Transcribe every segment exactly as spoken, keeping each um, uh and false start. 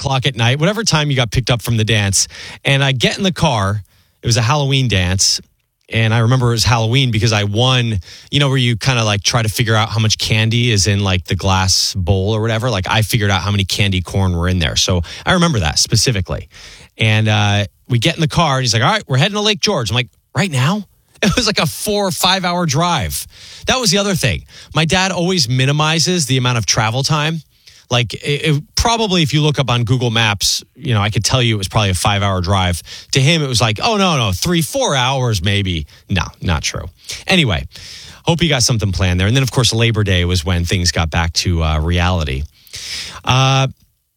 o'clock at night, whatever time you got picked up from the dance. And I get in the car. It was a Halloween dance. And I remember it was Halloween because I won, you know, where you kind of like try to figure out how much candy is in like the glass bowl or whatever. Like I figured out how many candy corn were in there. So I remember that specifically. And uh, we get in the car and he's like, all right, we're heading to Lake George. I'm like, right now? It was like a four or five hour drive. That was the other thing. My dad always minimizes the amount of travel time. Like it, it, probably if you look up on Google Maps, you know, I could tell you it was probably a five hour drive. To him, it was like, oh, no, no, three, four hours maybe. No, not true. Anyway, hope you got something planned there. And then, of course, Labor Day was when things got back to uh, reality. Uh,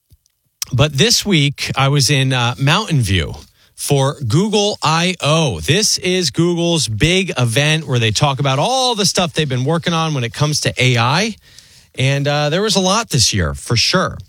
but this week, I was in uh, Mountain View for Google I O. This is Google's big event where they talk about all the stuff they've been working on when it comes to A I. And uh, there was a lot this year, for sure.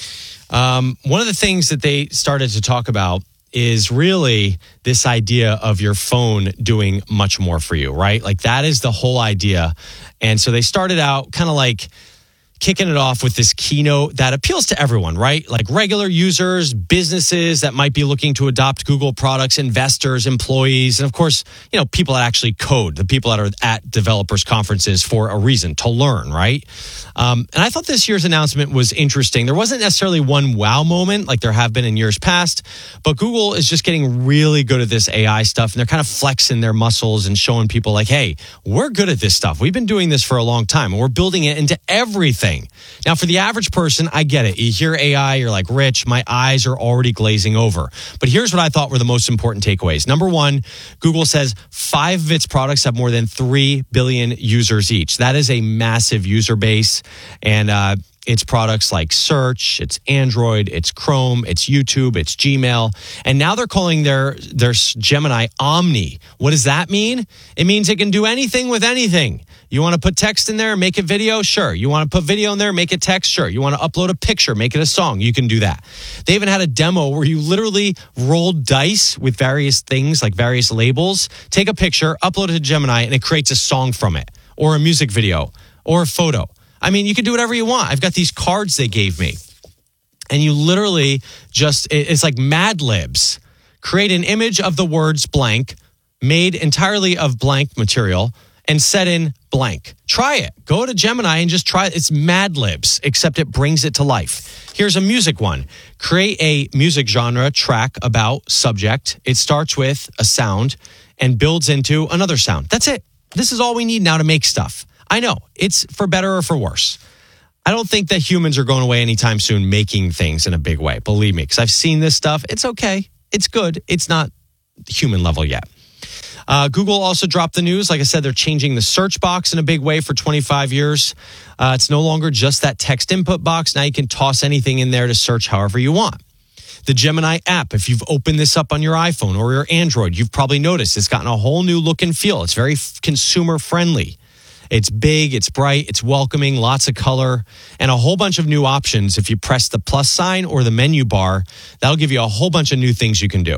Um, one of the things that they started to talk about is really this idea of your phone doing much more for you, right? Like that is the whole idea. And so they started out kind of like kicking it off with this keynote that appeals to everyone, right? Like regular users, businesses that might be looking to adopt Google products, investors, employees, and of course, you know, people that actually code, the people that are at developers conferences for a reason, to learn, right? Um, and I thought this year's announcement was interesting. There wasn't necessarily one wow moment like there have been in years past, but Google is just getting really good at this A I stuff, and they're kind of flexing their muscles and showing people like, hey, we're good at this stuff. We've been doing this for a long time, and we're building it into everything. Now, for the average person, I get it. You hear A I, you're like, Rich, my eyes are already glazing over. But here's what I thought were the most important takeaways. Number one, Google says five of its products have more than three billion users each. That is a massive user base. And uh, it's products like Search, it's Android, it's Chrome, it's YouTube, it's Gmail. And now they're calling their, their Gemini Omni. What does that mean? It means it can do anything with anything. You want to put text in there, make it video? Sure. You want to put video in there, make it text? Sure. You want to upload a picture, make it a song? You can do that. They even had a demo where you literally rolled dice with various things, like various labels, take a picture, upload it to Gemini, and it creates a song from it, or a music video, or a photo. I mean, you can do whatever you want. I've got these cards they gave me. And you literally just, it's like Mad Libs. Create an image of the words blank, made entirely of blank material, and set in blank. Try it. Go to Gemini and just try it. It's Mad Libs, except it brings it to life. Here's a music one. Create a music genre track about subject. It starts with a sound and builds into another sound. That's it. This is all we need now to make stuff. I know, it's for better or for worse. I don't think that humans are going away anytime soon making things in a big way. Believe me, because I've seen this stuff. It's okay. It's good. It's not human level yet. Uh, Google also dropped the news. Like I said, they're changing the search box in a big way for twenty-five years. Uh, it's no longer just that text input box. Now you can toss anything in there to search however you want. The Gemini app, if you've opened this up on your iPhone or your Android, you've probably noticed it's gotten a whole new look and feel. It's very f- consumer friendly. It's big, it's bright, it's welcoming, lots of color, and a whole bunch of new options. If you press the plus sign or the menu bar, that'll give you a whole bunch of new things you can do.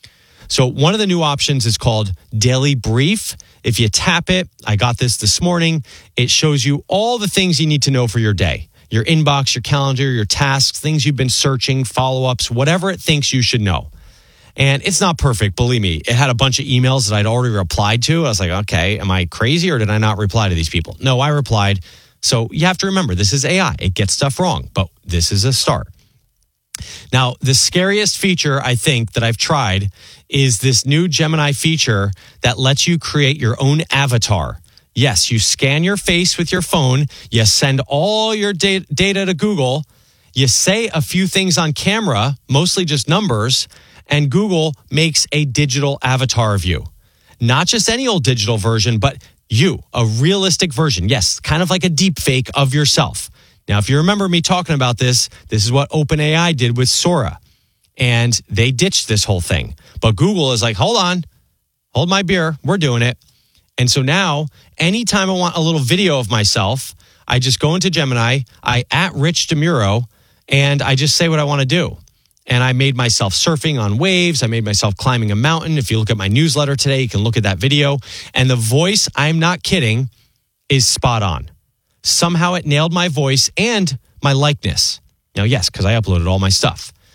So one of the new options is called Daily Brief. If you tap it, I got this this morning, it shows you all the things you need to know for your day. Your inbox, your calendar, your tasks, things you've been searching, follow-ups, whatever it thinks you should know. And it's not perfect, believe me. It had a bunch of emails that I'd already replied to. I was like, okay, am I crazy or did I not reply to these people? No, I replied. So you have to remember, this is A I. It gets stuff wrong, but this is a start. Now, the scariest feature, I think, that I've tried is this new Gemini feature that lets you create your own avatar. Yes, you scan your face with your phone, you send all your da- data to Google, you say a few things on camera, mostly just numbers, and Google makes a digital avatar of you. Not just any old digital version, but you, a realistic version. Yes, kind of like a deep fake of yourself. Now, if you remember me talking about this, this is what OpenAI did with Sora. And they ditched this whole thing. But Google is like, hold on, hold my beer, we're doing it. And so now, anytime I want a little video of myself, I just go into Gemini, I at Rich DeMuro, and I just say what I want to do. And I made myself surfing on waves. I made myself climbing a mountain. If you look at my newsletter today, you can look at that video. And the voice, I'm not kidding, is spot on. Somehow it nailed my voice and my likeness. Now, yes, because I uploaded all my stuff.